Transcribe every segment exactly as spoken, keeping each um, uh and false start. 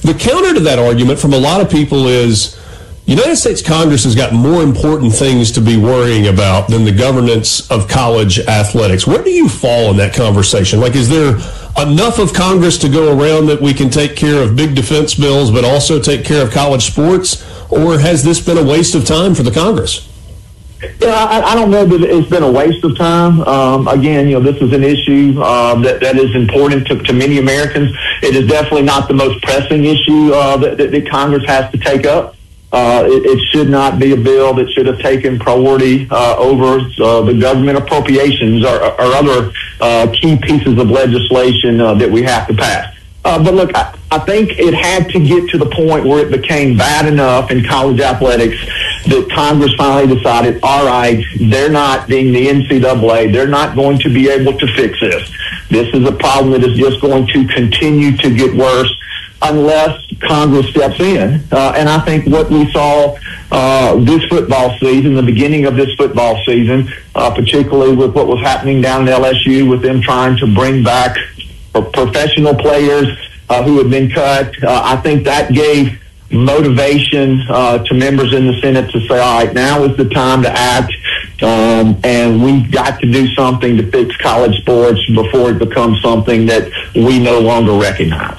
The counter to that argument from a lot of people is United States Congress has got more important things to be worrying about than the governance of college athletics. Where do you fall in that conversation? Like, is there enough of Congress to go around that we can take care of big defense bills but also take care of college sports? Or has this been a waste of time for the Congress? Yeah, I, I don't know that it's been a waste of time. Um, again, you know, this is an issue uh, that, that is important to, to many Americans. It is definitely not the most pressing issue uh, that, that, that Congress has to take up. Uh, it, it should not be a bill that should have taken priority uh, over uh, the government appropriations or, or other uh, key pieces of legislation uh, that we have to pass. Uh, but look, I, I think it had to get to the point where it became bad enough in college athletics that Congress finally decided, all right, they're not, being the N C double A, they're not going to be able to fix this. This is a problem that is just going to continue to get worse unless Congress steps in. Uh, and I think what we saw uh, this football season, the beginning of this football season, uh, particularly with what was happening down at L S U with them trying to bring back professional players uh, who had been cut, uh, I think that gave motivation uh, to members in the Senate to say, all right, now is the time to act, um, and we've got to do something to fix college sports before it becomes something that we no longer recognize.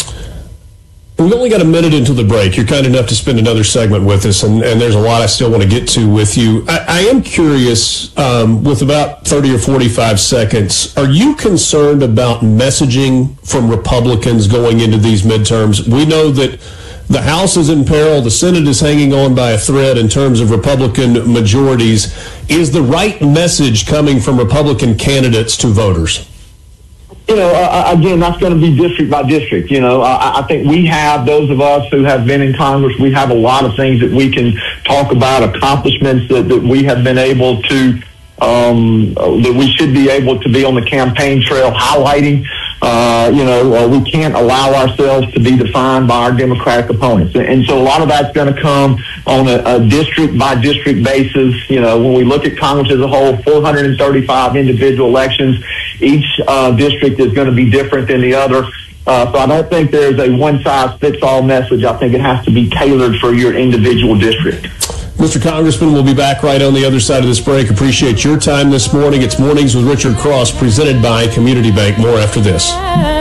We've only got a minute until the break. You're kind enough to spend another segment with us, and, and there's a lot I still want to get to with you. I, I am curious, um, with about thirty or forty-five seconds, are you concerned about messaging from Republicans going into these midterms? We know that the House is in peril. The Senate is hanging on by a thread in terms of Republican majorities. Is the right message coming from Republican candidates to voters? You know, uh, again, that's going to be district by district. You know, I, I think we have, those of us who have been in Congress, we have a lot of things that we can talk about, accomplishments that, that we have been able to, um, that we should be able to be on the campaign trail highlighting. Uh, you know, uh, we can't allow ourselves to be defined by our Democratic opponents. And so a lot of that's going to come on a, a district by district basis. You know, when we look at Congress as a whole, four hundred thirty-five individual elections, each uh, district is going to be different than the other. Uh, so I don't think there's a one-size-fits-all message. I think it has to be tailored for your individual district. Mister Congressman, we'll be back right on the other side of this break. Appreciate your time this morning. It's Mornings with Richard Cross, presented by Community Bank. More after this.